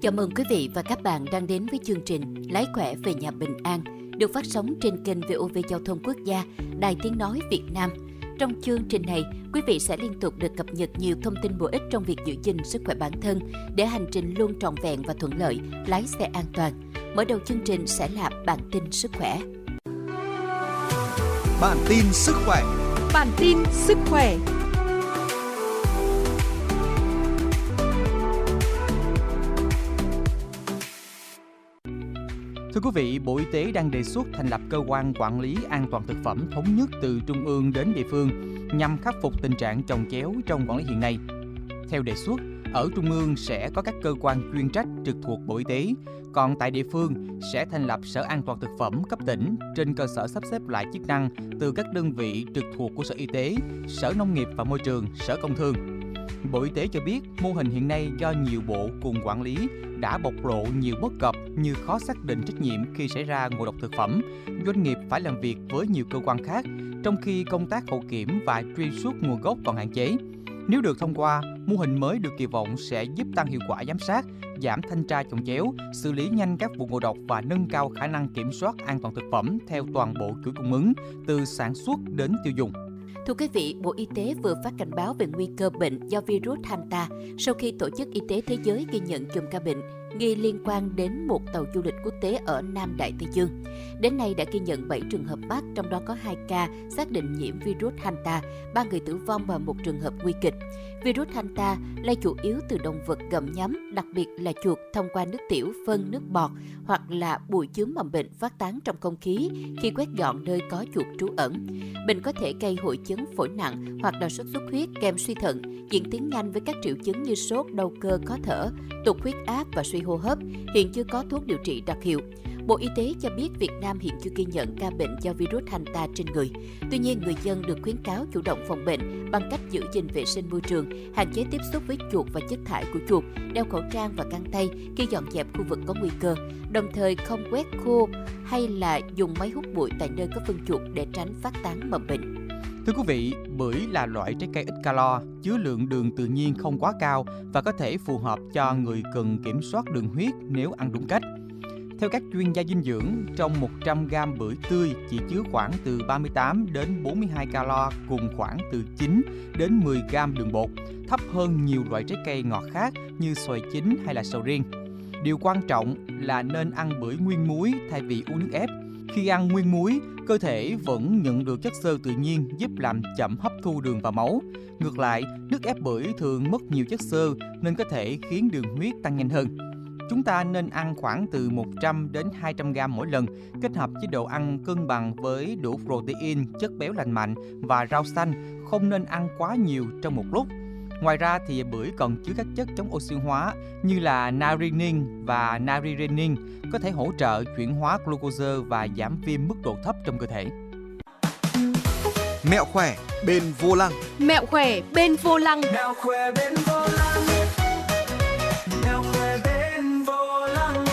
Chào mừng quý vị và các bạn đang đến với chương trình Lái khỏe về nhà bình an, được phát sóng trên kênh VOV Giao thông Quốc gia, Đài Tiếng nói Việt Nam. Trong chương trình này, quý vị sẽ liên tục được cập nhật nhiều thông tin bổ ích trong việc giữ gìn sức khỏe bản thân để hành trình luôn trọn vẹn và thuận lợi, lái xe an toàn. Mở đầu chương trình sẽ là bản tin sức khỏe. Bản tin sức khỏe. Bản tin sức khỏe. Thưa quý vị, Bộ Y tế đang đề xuất thành lập cơ quan quản lý an toàn thực phẩm thống nhất từ trung ương đến địa phương nhằm khắc phục tình trạng chồng chéo trong quản lý hiện nay. Theo đề xuất, ở trung ương sẽ có các cơ quan chuyên trách trực thuộc Bộ Y tế, còn tại địa phương sẽ thành lập Sở An toàn thực phẩm cấp tỉnh trên cơ sở sắp xếp lại chức năng từ các đơn vị trực thuộc của Sở Y tế, Sở Nông nghiệp và Môi trường, Sở Công Thương. Bộ Y tế cho biết mô hình hiện nay do nhiều bộ cùng quản lý đã bộc lộ nhiều bất cập như khó xác định trách nhiệm khi xảy ra ngộ độc thực phẩm, doanh nghiệp phải làm việc với nhiều cơ quan khác, trong khi công tác hậu kiểm và truy xuất nguồn gốc còn hạn chế. Nếu được thông qua, mô hình mới được kỳ vọng sẽ giúp tăng hiệu quả giám sát, giảm thanh tra chồng chéo, xử lý nhanh các vụ ngộ độc và nâng cao khả năng kiểm soát an toàn thực phẩm theo toàn bộ chuỗi cung ứng, từ sản xuất đến tiêu dùng. Thưa quý vị, Bộ Y tế vừa phát cảnh báo về nguy cơ bệnh do virus Hanta sau khi Tổ chức Y tế Thế giới ghi nhận chùm ca bệnh nghi liên quan đến một tàu du lịch quốc tế ở Nam Đại Tây Dương. Đến nay đã ghi nhận 7 trường hợp mắc, trong đó có 2 ca xác định nhiễm virus Hanta, 3 người tử vong và 1 trường hợp nguy kịch. Virus Hanta lây chủ yếu từ động vật gặm nhấm, đặc biệt là chuột, thông qua nước tiểu, phân, nước bọt hoặc là bụi chứa mầm bệnh phát tán trong không khí khi quét dọn nơi có chuột trú ẩn. Bệnh có thể gây hội chứng phổi nặng hoặc là sốt xuất huyết kèm suy thận, diễn tiến nhanh với các triệu chứng như sốt, đau cơ, khó thở, tụt huyết áp và suy hô hấp. Hiện chưa có thuốc điều trị đặc hiệu. Bộ Y tế cho biết Việt Nam hiện chưa ghi nhận ca bệnh do virus Hanta trên người. Tuy nhiên, người dân được khuyến cáo chủ động phòng bệnh bằng cách giữ gìn vệ sinh môi trường, hạn chế tiếp xúc với chuột và chất thải của chuột, đeo khẩu trang và găng tay khi dọn dẹp khu vực có nguy cơ, đồng thời không quét khô hay là dùng máy hút bụi tại nơi có phân chuột để tránh phát tán mầm bệnh. Thưa quý vị, bưởi là loại trái cây ít calo, chứa lượng đường tự nhiên không quá cao và có thể phù hợp cho người cần kiểm soát đường huyết nếu ăn đúng cách. Theo các chuyên gia dinh dưỡng, trong 100 g bưởi tươi chỉ chứa khoảng từ 38 đến 42 calo cùng khoảng từ 9 đến 10 g đường bột, thấp hơn nhiều loại trái cây ngọt khác như xoài chín hay là sầu riêng. Điều quan trọng là nên ăn bưởi nguyên múi thay vì uống nước ép. Khi ăn nguyên múi, cơ thể vẫn nhận được chất xơ tự nhiên giúp làm chậm hấp thu đường vào máu. Ngược lại, nước ép bưởi thường mất nhiều chất xơ nên có thể khiến đường huyết tăng nhanh hơn. Chúng ta nên ăn khoảng từ 100 đến 200 g mỗi lần, kết hợp chế độ ăn cân bằng với đủ protein, chất béo lành mạnh và rau xanh, không nên ăn quá nhiều trong một lúc. Ngoài ra thì bưởi còn chứa các chất chống oxy hóa như là natriurenin và natriurenin, có thể hỗ trợ chuyển hóa glucose và giảm viêm mức độ thấp trong cơ thể. Mẹo khỏe bên vô lăng. Mẹo khỏe bên vô lăng. Mẹo khỏe bên vô lăng. Mẹo khỏe bên vô lăng.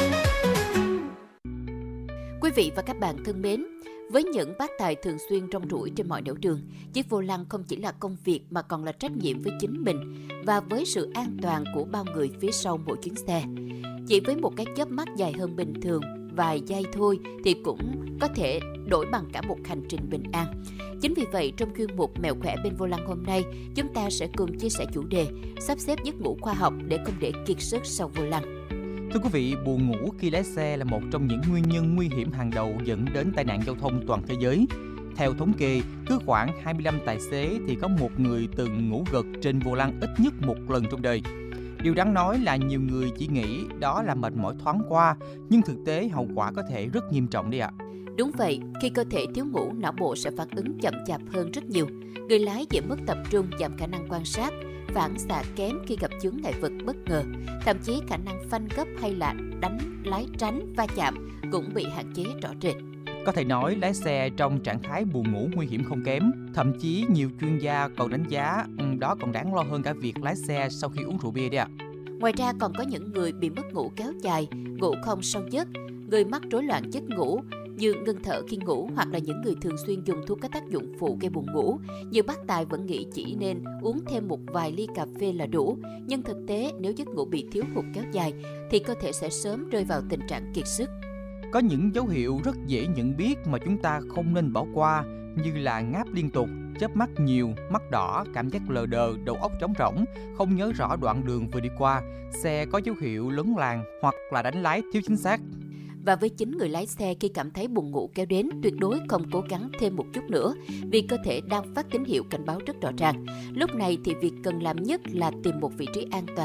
Quý vị và các bạn thân mến, với những bác tài thường xuyên rong ruổi trên mọi nẻo đường, chiếc vô lăng không chỉ là công việc mà còn là trách nhiệm với chính mình và với sự an toàn của bao người phía sau mỗi chuyến xe. Chỉ với một cái chớp mắt dài hơn bình thường vài giây thôi thì cũng có thể đổi bằng cả một hành trình bình an. Chính vì vậy, trong chuyên mục Mẹo khỏe bên vô lăng hôm nay, chúng ta sẽ cùng chia sẻ chủ đề sắp xếp giấc ngủ khoa học để không để kiệt sức sau vô lăng. Thưa quý vị, buồn ngủ khi lái xe là một trong những nguyên nhân nguy hiểm hàng đầu dẫn đến tai nạn giao thông toàn thế giới. Theo thống kê, cứ khoảng 25 tài xế thì có một người từng ngủ gật trên vô lăng ít nhất một lần trong đời. Điều đáng nói là nhiều người chỉ nghĩ đó là mệt mỏi thoáng qua, nhưng thực tế hậu quả có thể rất nghiêm trọng đấy ạ. Đúng vậy, khi cơ thể thiếu ngủ, não bộ sẽ phản ứng chậm chạp hơn rất nhiều. Người lái dễ mất tập trung, giảm khả năng quan sát, phản xạ kém khi gặp chướng ngại vật bất ngờ. Thậm chí khả năng phanh gấp hay là đánh lái tránh va chạm cũng bị hạn chế rõ rệt. Có thể nói lái xe trong trạng thái buồn ngủ nguy hiểm không kém. Thậm chí nhiều chuyên gia còn đánh giá đó còn đáng lo hơn cả việc lái xe sau khi uống rượu bia đấy ạ. Ngoài ra còn có những người bị mất ngủ kéo dài, ngủ không sâu giấc, người mắc rối loạn giấc ngủ như ngưng thở khi ngủ hoặc là những người thường xuyên dùng thuốc có tác dụng phụ gây buồn ngủ. Nhiều bác tài vẫn nghĩ chỉ nên uống thêm một vài ly cà phê là đủ, nhưng thực tế nếu giấc ngủ bị thiếu hụt kéo dài thì cơ thể sẽ sớm rơi vào tình trạng kiệt sức. Có những dấu hiệu rất dễ nhận biết mà chúng ta không nên bỏ qua, như là ngáp liên tục, chớp mắt nhiều, mắt đỏ, cảm giác lờ đờ, đầu óc trống rỗng, không nhớ rõ đoạn đường vừa đi qua, xe có dấu hiệu lấn làn hoặc là đánh lái thiếu chính xác. Và với chính người lái xe, khi cảm thấy buồn ngủ kéo đến, tuyệt đối không cố gắng thêm một chút nữa, vì cơ thể đang phát tín hiệu cảnh báo rất rõ ràng. Lúc này thì việc cần làm nhất là tìm một vị trí an toàn